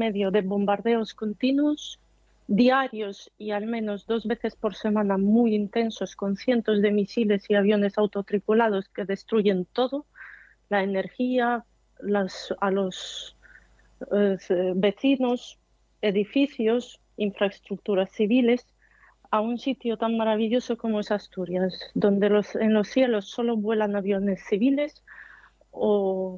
medio de bombardeos continuos, diarios y al menos 2 veces por semana muy intensos, con cientos de misiles y aviones autotripulados que destruyen todo, la energía, a los vecinos, edificios, infraestructuras civiles, a un sitio tan maravilloso como es Asturias, donde en los cielos solo vuelan aviones civiles o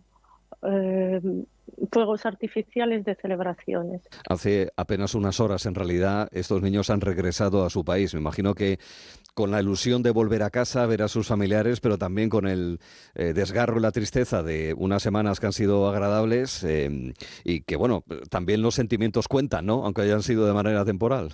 fuegos artificiales de celebraciones. Hace apenas unas horas, en realidad, estos niños han regresado a su país. Me imagino que con la ilusión de volver a casa, ver a sus familiares, pero también con el desgarro y la tristeza de unas semanas que han sido agradables y que, bueno, también los sentimientos cuentan, ¿no? Aunque hayan sido de manera temporal.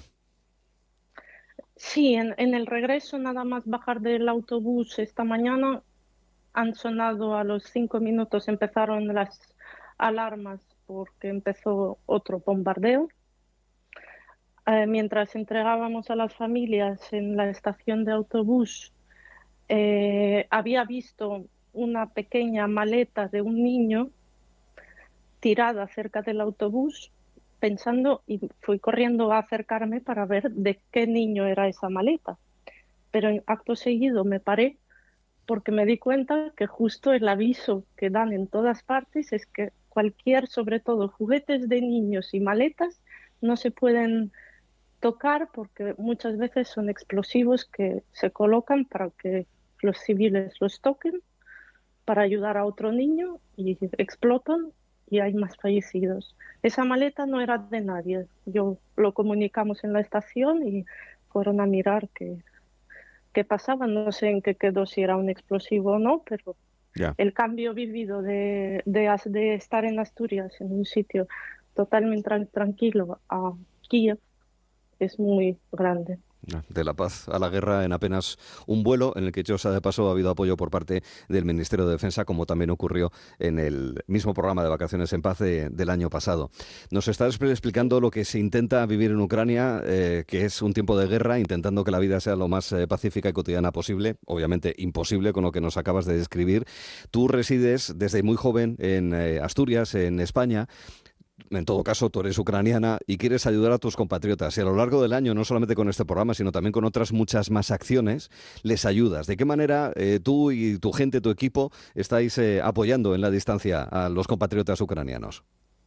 Sí, en el regreso, nada más bajar del autobús esta mañana, han sonado a los 5 minutos, empezaron las alarmas porque empezó otro bombardeo. Mientras entregábamos a las familias en la estación de autobús, había visto una pequeña maleta de un niño tirada cerca del autobús, pensando, y fui corriendo a acercarme para ver de qué niño era esa maleta. Pero en acto seguido me paré porque me di cuenta que justo el aviso que dan en todas partes es que sobre todo juguetes de niños y maletas, no se pueden tocar porque muchas veces son explosivos que se colocan para que los civiles los toquen, para ayudar a otro niño y explotan y hay más fallecidos. Esa maleta no era de nadie. Lo comunicamos en la estación y fueron a mirar qué pasaba. No sé en qué quedó, si era un explosivo o no, pero el cambio vivido de estar en Asturias, en un sitio totalmente tranquilo, a Kiev, es muy grande. De la paz a la guerra en apenas un vuelo, en el que, dicho sea de paso, ha habido apoyo por parte del Ministerio de Defensa, como también ocurrió en el mismo programa de Vacaciones en Paz del año pasado. Nos estás explicando lo que se intenta vivir en Ucrania, que es un tiempo de guerra, intentando que la vida sea lo más pacífica y cotidiana posible, obviamente imposible con lo que nos acabas de describir. Tú resides desde muy joven en Asturias, en España. En todo caso, tú eres ucraniana y quieres ayudar a tus compatriotas. Y a lo largo del año, no solamente con este programa, sino también con otras muchas más acciones, les ayudas. ¿De qué manera tú y tu gente, tu equipo, estáis apoyando en la distancia a los compatriotas ucranianos?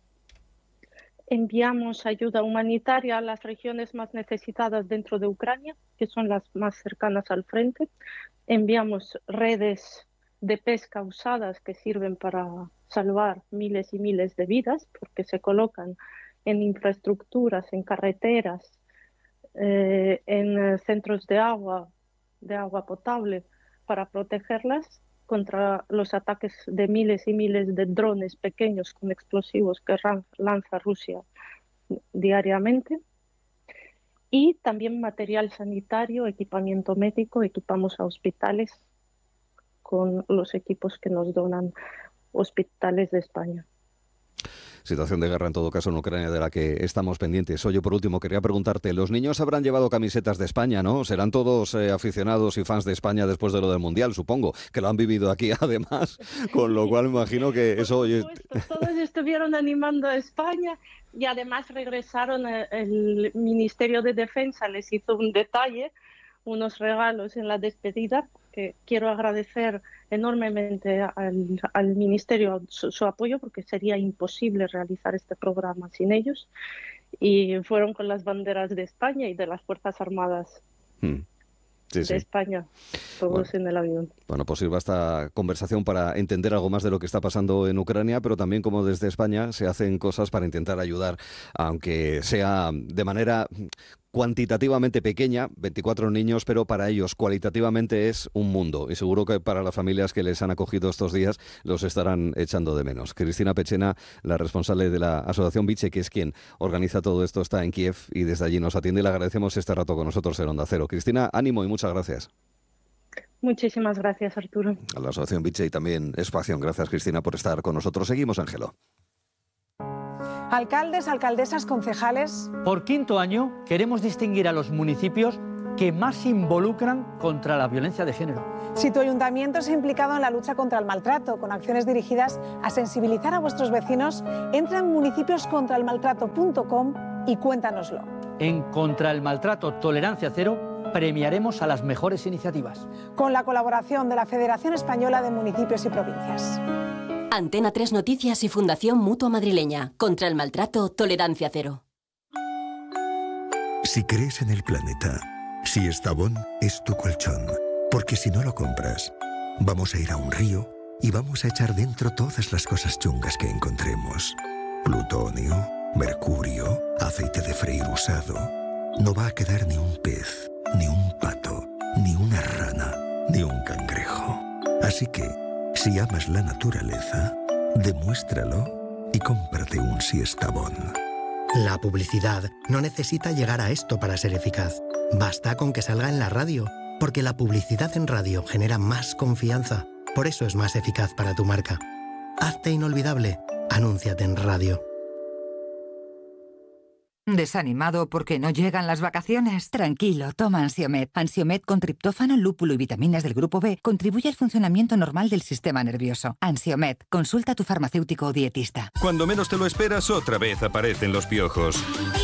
Enviamos ayuda humanitaria a las regiones más necesitadas dentro de Ucrania, que son las más cercanas al frente. Enviamos redes de pesca usadas que sirven para salvar miles y miles de vidas, porque se colocan en infraestructuras, en carreteras, en centros de agua potable, para protegerlas contra los ataques de miles y miles de drones pequeños con explosivos que lanza Rusia diariamente. Y también material sanitario, equipamiento médico, equipamos a hospitales con los equipos que nos donan hospitales de España. Situación de guerra, en todo caso, en Ucrania, de la que estamos pendientes. Oye, por último, quería preguntarte, los niños habrán llevado camisetas de España, ¿no? Serán todos aficionados y fans de España después de lo del Mundial, supongo, que lo han vivido aquí además, con lo cual me imagino que eso... Oye... Todos estuvieron animando a España y además regresaron, el Ministerio de Defensa les hizo un detalle, unos regalos en la despedida, que quiero agradecer enormemente al Ministerio su apoyo, porque sería imposible realizar este programa sin ellos, y fueron con las banderas de España y de las Fuerzas Armadas de España, todos en el avión. Bueno, pues sirva esta conversación para entender algo más de lo que está pasando en Ucrania, pero también como desde España se hacen cosas para intentar ayudar, aunque sea de manera cuantitativamente pequeña, 24 niños, pero para ellos cualitativamente es un mundo, y seguro que para las familias que les han acogido estos días los estarán echando de menos. Cristina Pechena, la responsable de la Asociación Biche, que es quien organiza todo esto, está en Kiev y desde allí nos atiende y le agradecemos este rato con nosotros en Onda Cero. Cristina, ánimo y muchas gracias. Muchísimas gracias, Arturo. A la Asociación Biche y también Espacio. Gracias, Cristina, por estar con nosotros. Seguimos, Ángelo. Alcaldes, alcaldesas, concejales. Por quinto año queremos distinguir a los municipios que más se involucran contra la violencia de género. Si tu ayuntamiento se ha implicado en la lucha contra el maltrato, con acciones dirigidas a sensibilizar a vuestros vecinos, entra en municipioscontraelmaltrato.com y cuéntanoslo. En Contra el Maltrato Tolerancia Cero premiaremos a las mejores iniciativas. Con la colaboración de la Federación Española de Municipios y Provincias. Antena 3 Noticias y Fundación Mutua Madrileña. Contra el Maltrato Tolerancia Cero. Si crees en el planeta, si Estavón es tu colchón, porque si no lo compras, vamos a ir a un río y vamos a echar dentro todas las cosas chungas que encontremos. Plutonio, mercurio, aceite de freír usado. No va a quedar ni un pez, ni un pato, ni una rana, ni un cangrejo. Así que, si amas la naturaleza, demuéstralo y cómprate un Siestabón. La publicidad no necesita llegar a esto para ser eficaz. Basta con que salga en la radio, porque la publicidad en radio genera más confianza. Por eso es más eficaz para tu marca. Hazte inolvidable. Anúnciate en radio. ¿Desanimado porque no llegan las vacaciones? Tranquilo, toma Ansiomed. Ansiomed con triptófano, lúpulo y vitaminas del grupo B contribuye al funcionamiento normal del sistema nervioso. Ansiomed, consulta a tu farmacéutico o dietista. Cuando menos te lo esperas, otra vez aparecen los piojos.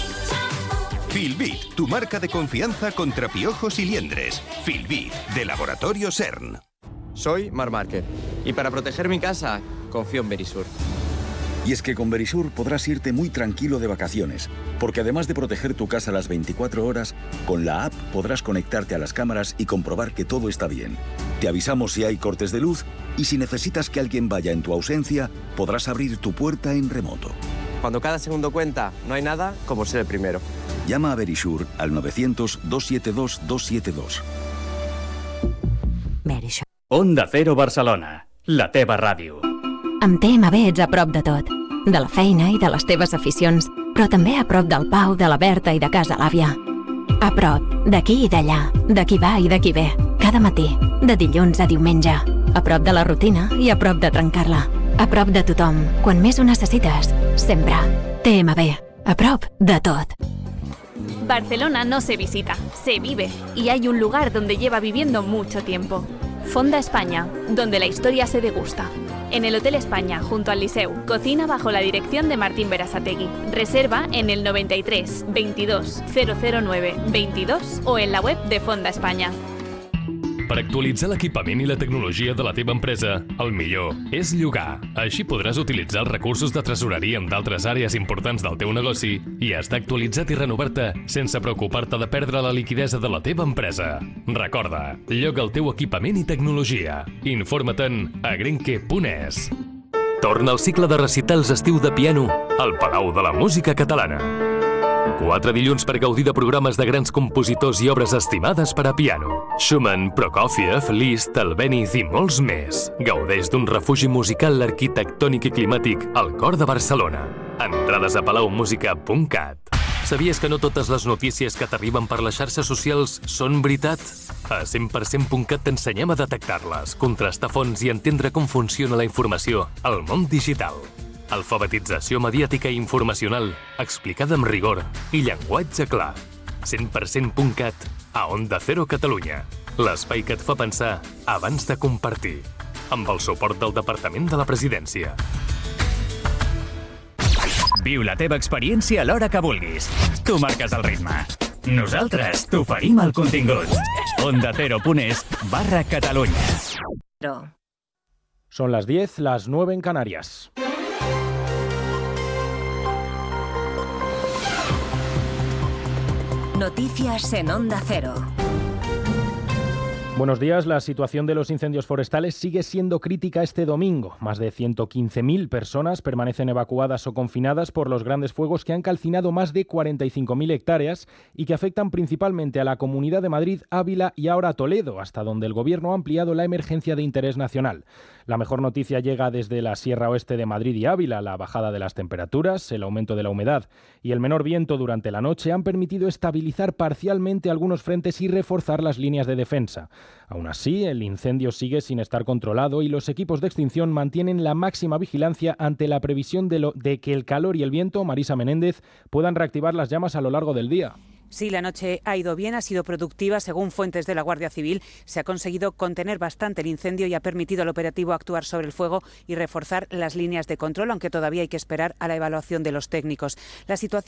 Filbit, tu marca de confianza contra piojos y liendres. Filbit, de Laboratorio CERN. Soy Marc Márquez y para proteger mi casa, confío en Verisur. Y es que con Verisur podrás irte muy tranquilo de vacaciones, porque además de proteger tu casa las 24 horas, con la app podrás conectarte a las cámaras y comprobar que todo está bien. Te avisamos si hay cortes de luz y si necesitas que alguien vaya en tu ausencia, podrás abrir tu puerta en remoto. Cuando cada segundo cuenta, no hay nada como ser el primero. Llama a Verisur al 900-272-272. Verisur. Onda Cero Barcelona, la teva ràdio. Amb TMB ets a prop de tot, de la feina i de les teves aficions, però també a prop del Pau, de la Berta i de casa l'àvia. A prop, d'aquí i d'allà, de qui va i de qui ve, cada matí, de dilluns a diumenge. A prop de la rutina i a prop de trencar-la. A prop de tothom, quan més ho necessites, sempre. TMB, a prop de tot. Barcelona no se visita, se vive, y hay un lugar donde lleva viviendo mucho tiempo. Fonda España, donde la historia se degusta. En el Hotel España, junto al Liceu, cocina bajo la dirección de Martín Berasategui. Reserva en el 93 22 009 22 o en la web de Fonda España. Per actualitzar l'equipament i la tecnologia de la teva empresa, el millor és llogar. Així podràs utilitzar els recursos de tresoreria en d'altres àrees importants del teu negoci i estar actualitzat i renovar-te sense preocupar-te de perdre la liquidesa de la teva empresa. Recorda, lloga el teu equipament i tecnologia. Informa-te'n a grenke.es. Torna el cicle de recitals estiu de piano al Palau de la Música Catalana. 4 dilluns per gaudir de programes de grans compositors i obres estimades per a piano. Schumann, Prokofiev, Liszt, Albéniz i molts més. Gaudeix d'un refugi musical, arquitectònic i climàtic al cor de Barcelona. Entrades a palaumusica.cat. Sabies que no totes les notícies que t'arriben per les xarxes socials són veritat? A 100%.cat t'ensenyem a detectar-les, contrastar fonts i entendre com funciona la informació al món digital. Alfabetització mediàtica i informacional, explicada amb rigor i llenguatge clar. 100%.cat a Onda Cero Catalunya. L'espai que et fa pensar abans de compartir. Amb el suport del Departament de la Presidència. Viu la teva experiència a l'hora que vulguis. Tu marques el ritme. Nosaltres t'oferim el contingut. OndaCero.es/Catalunya. Son las 10, las 9 en Canarias. Noticias en Onda Cero. Buenos días. La situación de los incendios forestales sigue siendo crítica este domingo. Más de 115.000 personas permanecen evacuadas o confinadas por los grandes fuegos que han calcinado más de 45.000 hectáreas y que afectan principalmente a la Comunidad de Madrid, Ávila y ahora a Toledo, hasta donde el Gobierno ha ampliado la emergencia de interés nacional. La mejor noticia llega desde la Sierra Oeste de Madrid y Ávila. La bajada de las temperaturas, el aumento de la humedad y el menor viento durante la noche han permitido estabilizar parcialmente algunos frentes y reforzar las líneas de defensa. Aún así, el incendio sigue sin estar controlado y los equipos de extinción mantienen la máxima vigilancia ante la previsión de que el calor y el viento, Marisa Menéndez, puedan reactivar las llamas a lo largo del día. Sí, la noche ha ido bien, ha sido productiva. Según fuentes de la Guardia Civil, se ha conseguido contener bastante el incendio y ha permitido al operativo actuar sobre el fuego y reforzar las líneas de control, aunque todavía hay que esperar a la evaluación de los técnicos. La situación